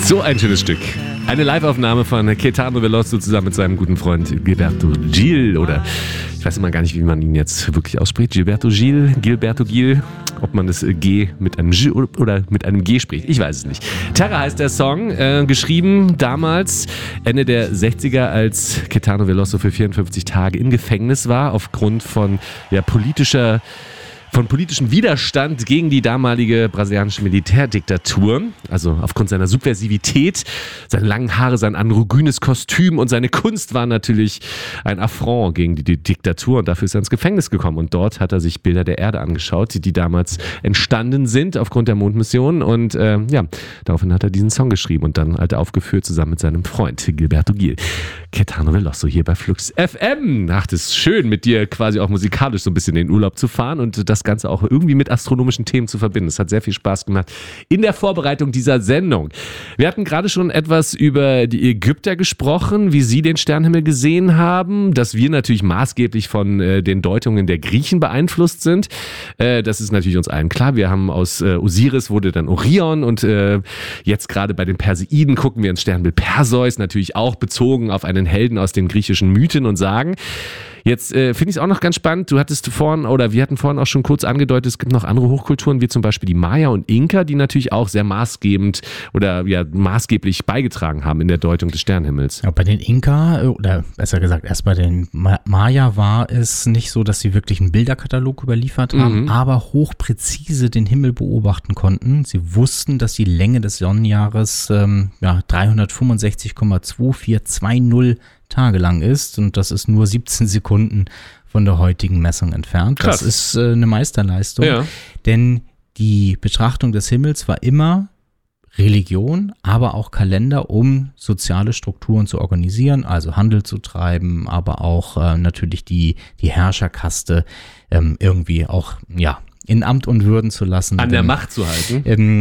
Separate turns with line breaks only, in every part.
So ein schönes Stück. Eine Live-Aufnahme von Caetano Veloso zusammen mit seinem guten Freund Gilberto Gil. Oder ich weiß immer gar nicht, wie man ihn jetzt wirklich ausspricht. Gilberto Gil. Ob man das G mit einem G oder mit einem G spricht. Ich weiß es nicht. Terra heißt der Song. Geschrieben damals, Ende der 60er, als Caetano Veloso für 54 Tage im Gefängnis war, aufgrund von politischem Widerstand gegen die damalige brasilianische Militärdiktatur, also aufgrund seiner Subversivität, seine langen Haare, sein androgynes Kostüm und seine Kunst war natürlich ein Affront gegen die Diktatur und dafür ist er ins Gefängnis gekommen und dort hat er sich Bilder der Erde angeschaut, die damals entstanden sind aufgrund der Mondmission und daraufhin hat er diesen Song geschrieben und dann hat er aufgeführt zusammen mit seinem Freund Gilberto Gil. Caetano Veloso hier bei Flux FM. Ach, das ist schön, mit dir quasi auch musikalisch so ein bisschen in den Urlaub zu fahren und das Ganze auch irgendwie mit astronomischen Themen zu verbinden. Es hat sehr viel Spaß gemacht in der Vorbereitung dieser Sendung. Wir hatten gerade schon etwas über die Ägypter gesprochen, wie sie den Sternenhimmel gesehen haben, dass wir natürlich maßgeblich von den Deutungen der Griechen beeinflusst sind. Das ist natürlich uns allen klar. Wir haben aus Osiris wurde dann Orion und jetzt gerade bei den Perseiden gucken wir ins Sternbild Perseus, natürlich auch bezogen auf einen Helden aus den griechischen Mythen und Sagen. Jetzt finde ich es auch noch ganz spannend, wir hatten vorhin auch schon kurz angedeutet, es gibt noch andere Hochkulturen, wie zum Beispiel die Maya und Inka, die natürlich auch sehr maßgeblich beigetragen haben in der Deutung des Sternenhimmels.
Ja, bei den Inka, oder besser gesagt erst bei den Maya war es nicht so, dass sie wirklich einen Bilderkatalog überliefert haben, aber hochpräzise den Himmel beobachten konnten. Sie wussten, dass die Länge des Sonnenjahres 365,2420 Tage lang ist und das ist nur 17 Sekunden von der heutigen Messung entfernt.
Krass.
Das ist eine Meisterleistung, denn die Betrachtung des Himmels war immer Religion, aber auch Kalender, um soziale Strukturen zu organisieren, also Handel zu treiben, aber auch natürlich die Herrscherkaste irgendwie auch, in Amt und Würden zu lassen.
An der Macht zu halten.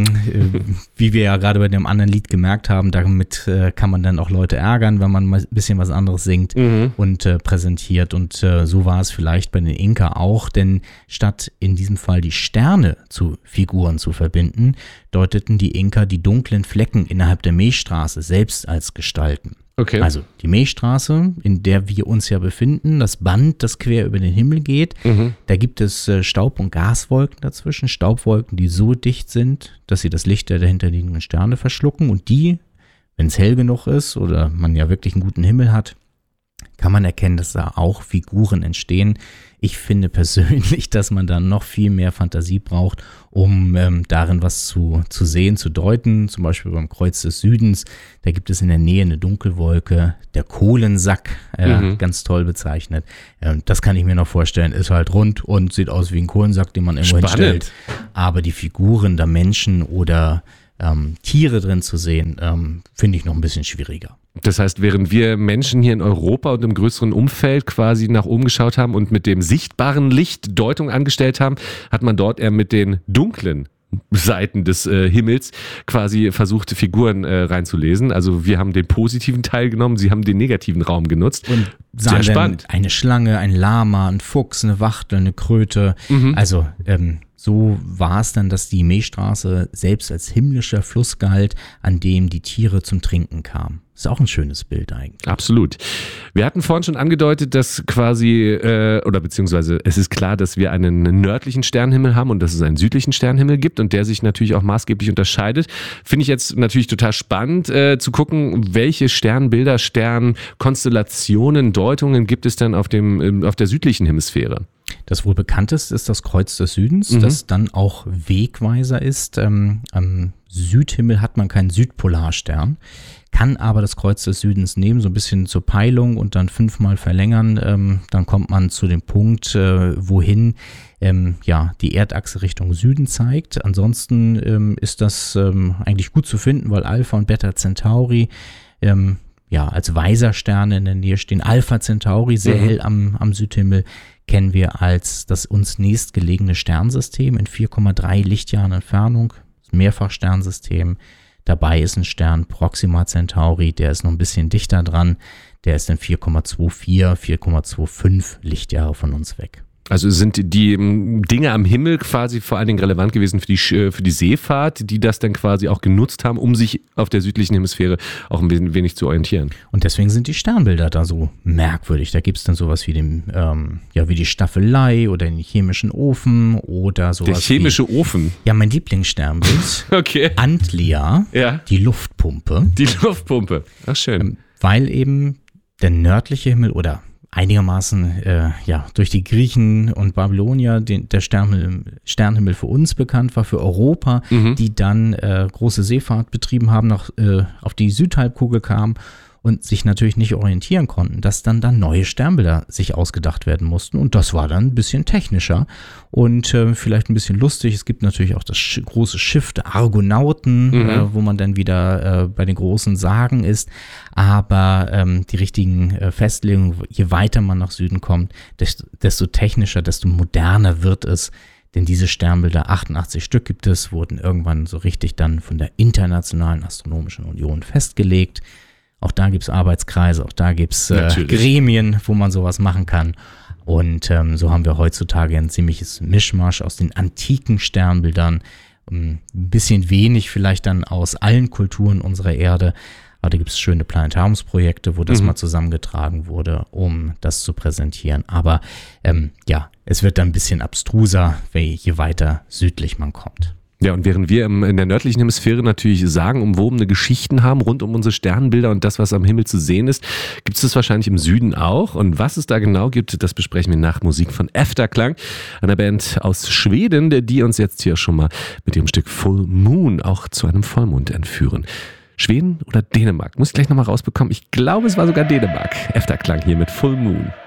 Wie wir ja gerade bei dem anderen Lied gemerkt haben, damit kann man dann auch Leute ärgern, wenn man mal ein bisschen was anderes singt und präsentiert. Und so war es vielleicht bei den Inka auch, denn statt in diesem Fall die Sterne zu Figuren zu verbinden, deuteten die Inka die dunklen Flecken innerhalb der Milchstraße selbst als Gestalten.
Okay.
Also die Milchstraße, in der wir uns ja befinden, das Band, das quer über den Himmel geht, da gibt es Staub- und Gaswolken dazwischen, Staubwolken, die so dicht sind, dass sie das Licht der dahinterliegenden Sterne verschlucken und die, wenn es hell genug ist oder man ja wirklich einen guten Himmel hat, kann man erkennen, dass da auch Figuren entstehen. Ich finde persönlich, dass man da noch viel mehr Fantasie braucht, um darin was zu sehen, zu deuten. Zum Beispiel beim Kreuz des Südens, da gibt es in der Nähe eine Dunkelwolke, der Kohlensack, ganz toll bezeichnet. Das kann ich mir noch vorstellen, ist halt rund und sieht aus wie ein Kohlensack, den man irgendwo hinstellt. Aber die Figuren, da Menschen oder Tiere drin zu sehen, finde ich noch ein bisschen schwieriger.
Das heißt, während wir Menschen hier in Europa und im größeren Umfeld quasi nach oben geschaut haben und mit dem sichtbaren Licht Deutung angestellt haben, hat man dort eher mit den dunklen Seiten des Himmels quasi versucht, Figuren reinzulesen. Also wir haben den positiven Teil genommen, sie haben den negativen Raum genutzt.
Und
sehr spannend.
Eine Schlange, ein Lama, ein Fuchs, eine Wachtel, eine Kröte. Also so war es dann, dass die Milchstraße selbst als himmlischer Fluss galt, an dem die Tiere zum Trinken kamen. Ist auch ein schönes Bild eigentlich.
Absolut. Wir hatten vorhin schon angedeutet, dass quasi, beziehungsweise es ist klar, dass wir einen nördlichen Sternenhimmel haben und dass es einen südlichen Sternenhimmel gibt und der sich natürlich auch maßgeblich unterscheidet. Finde ich jetzt natürlich total spannend zu gucken, welche Sternbilder, Sternkonstellationen, Deutungen gibt es denn auf der südlichen Hemisphäre?
Das wohl bekannteste ist das Kreuz des Südens, das dann auch Wegweiser ist. Am Südhimmel hat man keinen Südpolarstern, kann aber das Kreuz des Südens nehmen, so ein bisschen zur Peilung und dann 5-mal verlängern. Dann kommt man zu dem Punkt, wohin die Erdachse Richtung Süden zeigt. Ansonsten ist das eigentlich gut zu finden, weil Alpha und Beta Centauri als Weisersterne in der Nähe stehen. Alpha Centauri, sehr hell am Südhimmel, kennen wir als das uns nächstgelegene Sternsystem in 4,3 Lichtjahren Entfernung. Mehrfachsternsystem. Dabei ist ein Stern Proxima Centauri, der ist noch ein bisschen dichter dran. Der ist in 4,24, 4,25 Lichtjahre von uns weg.
Also sind die Dinge am Himmel quasi vor allen Dingen relevant gewesen für die Seefahrt, die das dann quasi auch genutzt haben, um sich auf der südlichen Hemisphäre auch ein wenig zu orientieren.
Und deswegen sind die Sternbilder da so merkwürdig. Da gibt es dann sowas wie wie die Staffelei oder den chemischen Ofen oder sowas.
Der chemische Ofen?
Ja, mein Lieblingssternbild.
Okay.
Antlia,
ja.
Die Luftpumpe.
Die Luftpumpe. Ach, schön.
Weil eben der nördliche Himmel oder einigermaßen durch die Griechen und Babylonier der Sternenhimmel für uns bekannt war, für Europa, die dann große Seefahrt betrieben haben, auf die Südhalbkugel kamen und sich natürlich nicht orientieren konnten, dass dann neue Sternbilder sich ausgedacht werden mussten und das war dann ein bisschen technischer und vielleicht ein bisschen lustig. Es gibt natürlich auch das große Schiff der Argonauten, wo man dann wieder bei den großen Sagen ist, aber die richtigen Festlegungen, je weiter man nach Süden kommt, desto technischer, desto moderner wird es. Denn diese Sternbilder, 88 Stück gibt es, wurden irgendwann so richtig dann von der Internationalen Astronomischen Union festgelegt. Auch da gibt es Arbeitskreise, auch da gibt es Gremien, wo man sowas machen kann. Und so haben wir heutzutage ein ziemliches Mischmasch aus den antiken Sternbildern, ein bisschen wenig vielleicht dann aus allen Kulturen unserer Erde. Aber da gibt es schöne Planetariumsprojekte, wo das mal zusammengetragen wurde, um das zu präsentieren. Aber es wird dann ein bisschen abstruser, je weiter südlich man kommt.
Ja, und während wir in der nördlichen Hemisphäre natürlich sagenumwobene Geschichten haben rund um unsere Sternbilder und das, was am Himmel zu sehen ist, gibt es das wahrscheinlich im Süden auch. Und was es da genau gibt, das besprechen wir nach Musik von Efterklang, einer Band aus Schweden, die uns jetzt hier schon mal mit ihrem Stück Full Moon auch zu einem Vollmond entführen. Schweden oder Dänemark? Muss ich gleich nochmal rausbekommen. Ich glaube, es war sogar Dänemark. Efterklang hier mit Full Moon.